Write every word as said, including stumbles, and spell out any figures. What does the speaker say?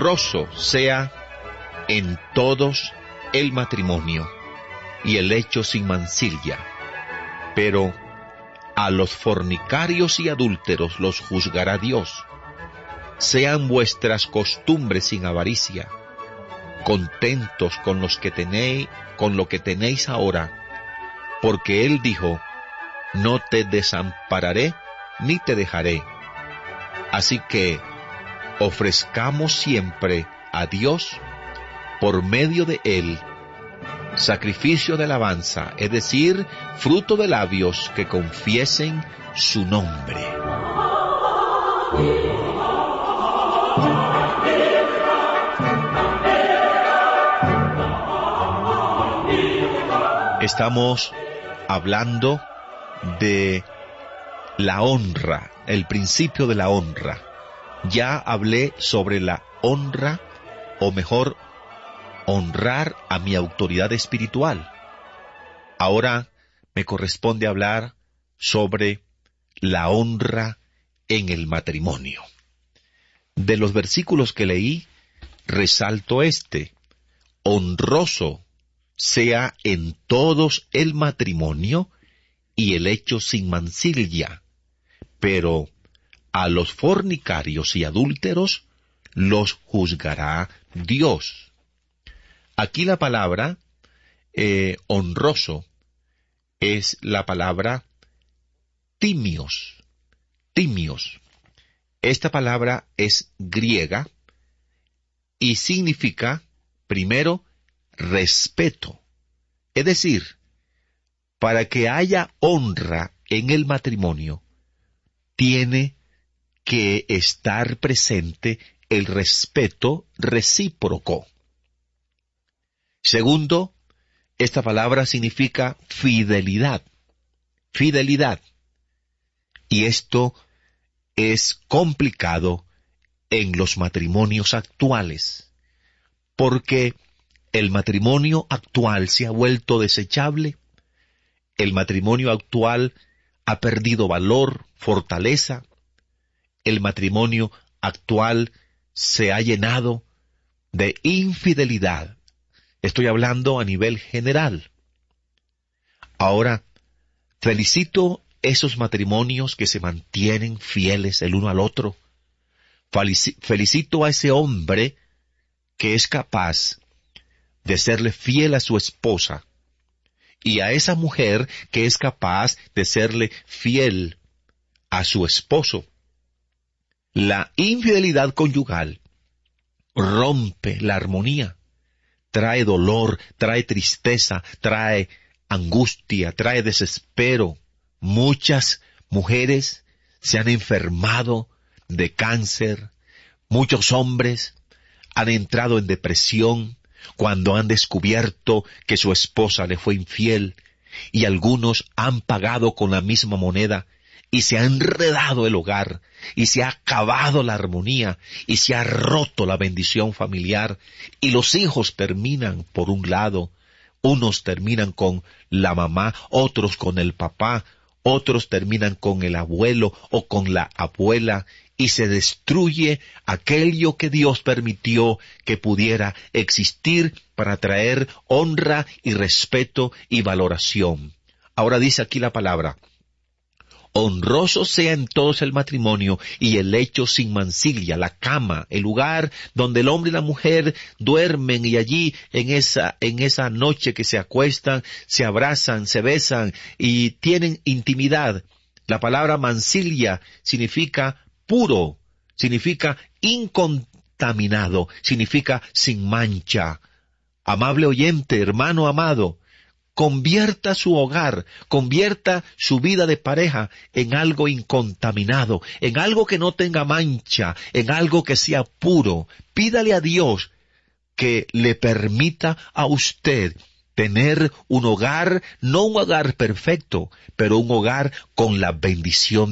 honroso sea en todos el matrimonio y el hecho sin mancilla, pero a los fornicarios y adúlteros los juzgará Dios. Sean vuestras costumbres sin avaricia, contentos con los que tenéis, con lo que tenéis ahora, porque Él dijo, no te desampararé ni te dejaré. Así que ofrezcamos siempre a Dios, por medio de Él, sacrificio de alabanza, es decir, fruto de labios que confiesen su nombre. Estamos hablando de la honra, el principio de la honra. Ya hablé sobre la honra, o mejor, honrar a mi autoridad espiritual. Ahora me corresponde hablar sobre la honra en el matrimonio. De los versículos que leí, resalto este: honroso sea en todos el matrimonio y el hecho sin mancilla, pero a los fornicarios y adúlteros los juzgará Dios. Aquí la palabra eh, honroso es la palabra timios, timios. Esta palabra es griega y significa, primero, respeto. Es decir, para que haya honra en el matrimonio, tiene que estar presente el respeto recíproco. Segundo, esta palabra significa fidelidad, fidelidad. Y esto es complicado en los matrimonios actuales, porque el matrimonio actual se ha vuelto desechable, el matrimonio actual ha perdido valor, fortaleza, el matrimonio actual se ha llenado de infidelidad. Estoy hablando a nivel general. Ahora, felicito esos matrimonios que se mantienen fieles el uno al otro. Felicito a ese hombre que es capaz de serle fiel a su esposa, y a esa mujer que es capaz de serle fiel a su esposo. La infidelidad conyugal rompe la armonía, trae dolor, trae tristeza, trae angustia, trae desespero. Muchas mujeres se han enfermado de cáncer, muchos hombres han entrado en depresión cuando han descubierto que su esposa le fue infiel, y algunos han pagado con la misma moneda, y se ha enredado el hogar, y se ha acabado la armonía, y se ha roto la bendición familiar, y los hijos terminan por un lado, unos terminan con la mamá, otros con el papá, otros terminan con el abuelo o con la abuela, y se destruye aquello que Dios permitió que pudiera existir para traer honra y respeto y valoración. Ahora dice aquí la palabra: honroso sea en todos el matrimonio y el lecho sin mancilla, la cama, el lugar donde el hombre y la mujer duermen, y allí en esa, en esa noche que se acuestan, se abrazan, se besan y tienen intimidad. La palabra mancilla significa puro, significa incontaminado, significa sin mancha. Amable oyente, hermano amado, convierta su hogar, convierta su vida de pareja en algo incontaminado, en algo que no tenga mancha, en algo que sea puro. Pídale a Dios que le permita a usted tener un hogar, no un hogar perfecto, pero un hogar con la bendición